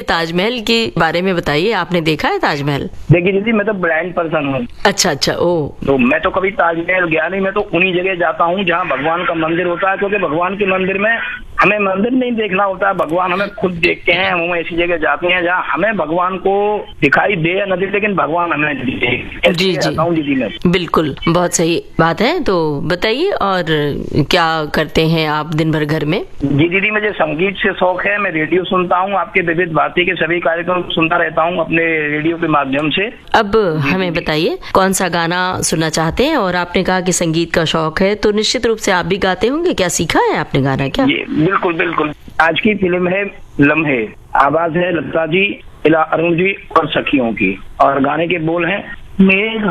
ताजमहल के बारे में बताइए, आपने देखा है ताजमहल? देखिए दीदी, मैं तो ब्लाइंड पर्सन हूँ। अच्छा, ओ। तो मैं तो कभी ताजमहल गया नहीं, मैं तो उन्हीं जगह जाता हूँ जहाँ भगवान का मंदिर होता है, क्योंकि भगवान के मंदिर में हमें मंदिर नहीं देखना होता है, भगवान हमें खुद देखते हैं। हम ऐसी जगह जाते हैं जहाँ हमें भगवान को दिखाई दे या न दे, लेकिन भगवान हमें दिखे। जी दीदी मैं बिल्कुल, बहुत सही बात है। तो बताइए, और क्या करते हैं आप दिन भर घर में? जी दीदी, मुझे संगीत से शौक है, मैं रेडियो सुनता हूँ, आपके विविध भारती के सभी कार्यक्रम सुनता रहता हूँ अपने रेडियो के माध्यम से। अब हमें बताइए कौन सा गाना सुनना चाहते हैं? और आपने कहा कि संगीत का शौक है, तो निश्चित रूप से आप भी गाते होंगे, क्या सीखा है आपने गाना? क्या? बिल्कुल बिल्कुल। आज की फिल्म है लम्हे, आवाज है लता जी, इला अरुण जी और सखियों की, और गाने के बोल हैं मेघ